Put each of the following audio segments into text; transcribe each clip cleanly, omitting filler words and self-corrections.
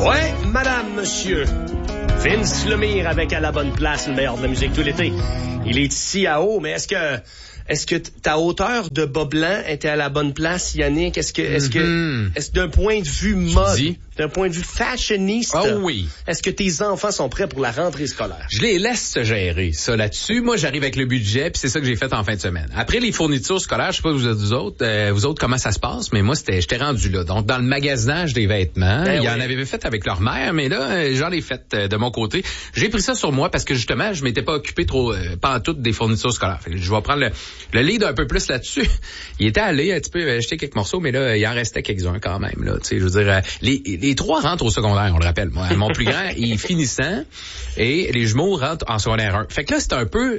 Ouais, madame, monsieur. Vince Lemire avec À la bonne place, le meilleur de la musique tout l'été. Il est ici à haut, mais est-ce que ta hauteur de bas blanc était à la bonne place, Yannick? Est-ce que d'un point de vue mode, d'un point de vue fashioniste, est-ce que tes enfants sont prêts pour la rentrée scolaire? Je les laisse se gérer, ça, là-dessus. Moi, j'arrive avec le budget, puis c'est ça que j'ai fait en fin de semaine. Après les fournitures scolaires, je sais pas vous autres comment ça se passe, mais moi, j'étais rendu là. Donc, dans le magasinage des vêtements, il y en avait fait avec leur mère, mais là, j'en ai fait de mon côté. J'ai pris ça sur moi parce que, justement, je m'étais pas occupé trop, pantoute des fournitures scolaires. Fait que je vais prendre le lead un peu plus là-dessus. Il était allé un petit peu acheter quelques morceaux, mais là, il en restait quelques-uns quand même, là. Tu sais, je veux dire, les trois rentrent au secondaire, on le rappelle. Moi, mon plus grand, il est finissant, et les jumeaux rentrent en secondaire 1. Fait que là, c'est un peu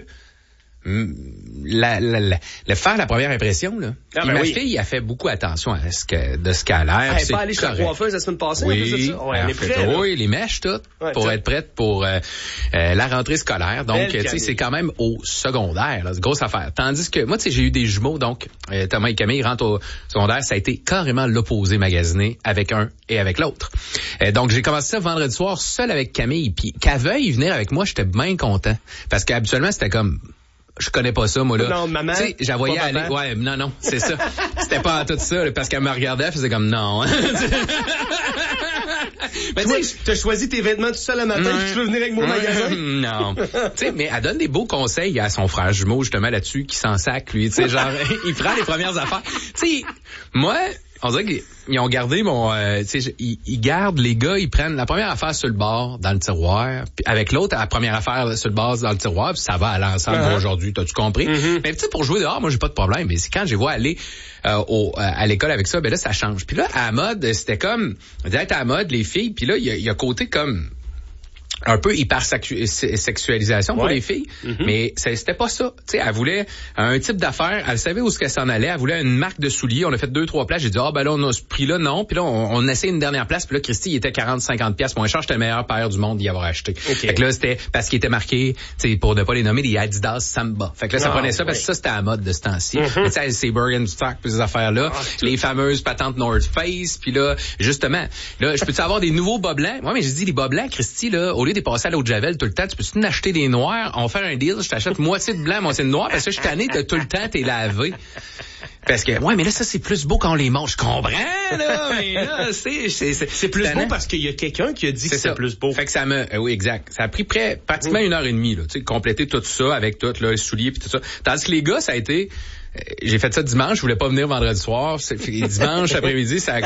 le faire la première impression, là. Ma fille a fait beaucoup attention à ce qu'elle a l'air. Elle n'est pas allée chez la coiffeuse la semaine passée? Oui, ça? Ouais, elle est prête, oui, les mèches toutes, pour être prête pour la rentrée scolaire. Donc, tu sais, c'est quand même au secondaire, là, c'est une grosse affaire. Tandis que moi, tu sais, j'ai eu des jumeaux, donc Thomas et Camille rentrent au secondaire, ça a été carrément l'opposé magasiné avec un et avec l'autre. Donc, j'ai commencé ça vendredi soir seul avec Camille, puis qu'elle veuille venir avec moi, j'étais bien content. Parce qu'habituellement, c'était comme... Je connais pas ça, moi, là. Non, maman. Tu sais, j'en voyais aller. Ouais, non, c'est ça. C'était pas tout ça, là, parce qu'elle me regardait, elle faisait comme non. Mais tu sais, t'as choisi tes vêtements tout seul le matin, puis tu veux venir avec mon magasin? Non. Tu sais, mais elle donne des beaux conseils à son frère jumeau, justement, là-dessus, qui s'en sac, lui. Tu sais, genre, il prend les premières affaires. Tu sais, moi, on dirait qu'ils ont gardé mon... tu sais, ils gardent, les gars, ils prennent la première affaire sur le bord, dans le tiroir, puis avec l'autre, la première affaire sur le bord, dans le tiroir, puis ça va à l'ensemble aujourd'hui, t'as-tu compris? Mais tu sais, pour jouer dehors, moi, j'ai pas de problème, mais c'est quand je les vois aller à l'école avec ça, ben là, ça change. Puis là, à la mode, c'était comme... D'être à la mode, les filles, puis là, il y a côté comme... un peu hyper sexualisation pour les filles, mais c'était pas ça. Tu sais, elle voulait un type d'affaires, elle savait où ce qu'elle s'en allait, elle voulait une marque de souliers, on a fait 2-3 places, j'ai dit ben là on a ce prix-là, non, puis là on essaie une dernière place, puis là Christy il était 40-50 pièces moins cher, j'étais le meilleur paire du monde d'y avoir acheté. Fait que là c'était parce qu'il était marqué, tu sais, pour ne pas les nommer, des Adidas Samba. Fait que là ça prenait ça parce que ça c'était à la mode de ce temps-ci. Tu sais, c'est Birkenstock puis ces affaires-là, les fameuses patentes North Face, puis là justement, là je peux-tu avoir des nouveaux bas blancs? Moi mais j'ai dit les bas blancs, Christy là, au lieu de passer à l'eau de Javel tout le temps, tu peux-tu acheter des noirs? On va faire un deal, je t'achète moitié de blanc, moitié de noir, parce que je suis tanné de tout le temps t'es lavé. Parce que, mais là, ça, c'est plus beau quand on les mange. Je comprends, là, mais là, c'est plus beau parce qu'il y a quelqu'un qui a dit que c'est plus beau. Fait que ça oui, exact. Ça a pris pratiquement 1h30, là, tu sais, compléter tout ça avec tout, là, les souliers pis tout ça. Tandis que les gars, ça a été, j'ai fait ça dimanche, je voulais pas venir vendredi soir. Dimanche après-midi, ça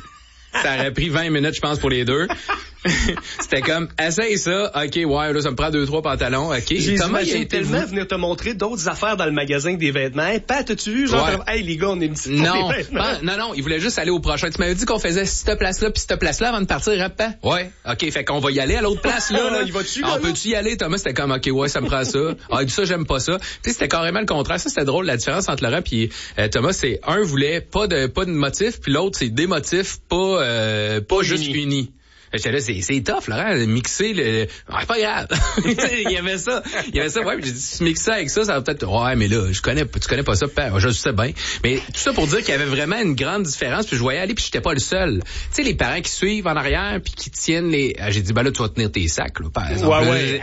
aurait pris 20 minutes, je pense, pour les deux. C'était comme, essaye ça, ok, ouais, là, ça me prend 2-3 pantalons, ok. J'ai tellement venir te montrer d'autres affaires dans le magasin des vêtements. Hey, Pat, as-tu vu, genre, hey, les gars, on est une petite non, il voulait juste aller au prochain. Tu m'avais dit qu'on faisait cette place-là puis cette place-là avant de partir, rapidement. Ouais, ok, fait qu'on va y aller à l'autre place, là. Il va-tu, on peut-tu y aller, Thomas? C'était comme, ok, ouais, ça me prend ça. Ça, j'aime pas ça. Tu sais, c'était carrément le contraire. Ça, c'était drôle, la différence entre Laurent puis Thomas, c'est un voulait pas de motif, puis l'autre, c'est des motifs, pas juste unis. J'étais là, c'est tough, Laurent, mixer le... c'est pas grave. Il y avait ça, ouais, j'ai dit, si tu mixes ça avec ça, ça va peut-être... Ouais, mais là, tu connais pas ça, je sais bien. Mais tout ça pour dire qu'il y avait vraiment une grande différence, puis je voyais aller, puis j'étais pas le seul. Tu sais, les parents qui suivent en arrière, puis qui tiennent les... J'ai dit, là, tu vas tenir tes sacs, là, par exemple.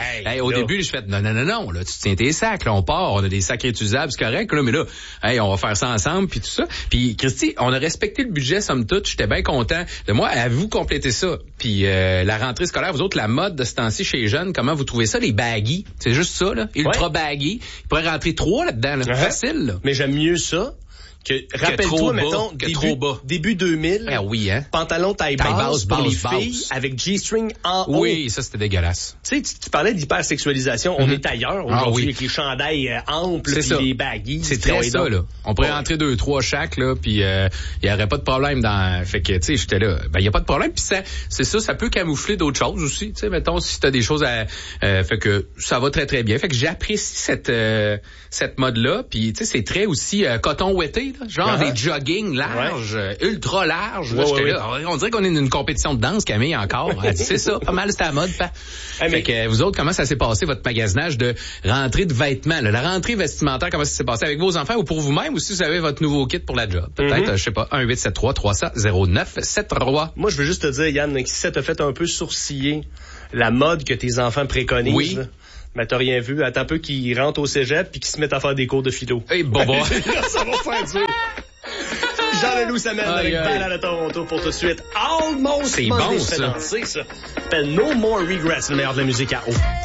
Au début, je fais, non, là, tu tiens tes sacs, là, on part, on a des sacs réutilisables, c'est correct, là, mais là, on va faire ça ensemble, puis tout ça. Puis, Christy, on a respecté le budget, somme toute, j'étais bien content de moi. Avez-vous complété ça? Puis la rentrée scolaire, vous autres, la mode de ce temps-ci chez les jeunes, comment vous trouvez ça, les baggy? C'est juste ça, là. Ultra baggy. Il pourrait rentrer 3 là-dedans, là. Facile, là. Mais j'aime mieux ça. Rappelle-toi, mettons, début 2000. Ah oui, hein. Pantalon taille basse pour les filles avec G-string en haut. Oui, ça, c'était dégueulasse. Tu sais, tu parlais d'hypersexualisation. On est ailleurs aujourd'hui avec les chandails amples puis les baggy. C'est très ça, là. On pourrait rentrer 2-3 chaque, là, puis il y aurait pas de problème dans... Fait que, tu sais, j'étais là. Ben, il y a pas de problème, puis ça peut camoufler d'autres choses aussi. Tu sais, mettons, si t'as des choses à... fait que ça va très, très bien. Fait que j'apprécie cette mode-là, puis tu sais, c'est très aussi coton ouetté. là, genre des jogging larges, ultra larges. Là, j'étais là, on dirait qu'on est dans une compétition de danse, Camille, encore. Elle dit, c'est ça, pas mal, c'était à la mode. Fait que vous autres, comment ça s'est passé, votre magasinage de rentrée de vêtements, là, la rentrée vestimentaire, comment ça s'est passé avec vos enfants ou pour vous-même, ou si vous avez votre nouveau kit pour la job? Peut-être, je sais pas, 1-873-300-0973. Moi, je veux juste te dire, Yann, que si ça t'a fait un peu sourciller la mode que tes enfants préconisent, là, mais t'as rien vu. Attends un peu qu'ils rentrent au cégep puis qu'ils se mettent à faire des cours de philo. Hey, bobo. Ça va faire dur. Jean-Leloup s'amène avec Balade à Toronto pour tout de suite. Almost. C'est bon, ça. C'est ça. Ça s'appelle No More Regrets, le meilleur de la musique à eau.